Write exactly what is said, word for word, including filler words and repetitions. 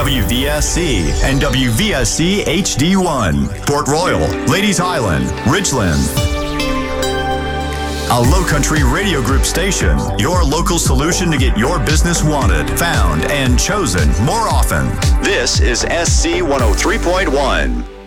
W V S C and W V S C H D one, Port Royal, Ladies Island, Ridgeland. A Lowcountry Radio Group station, your local solution to get your business wanted, found, and chosen more often. This is S C one oh three point one.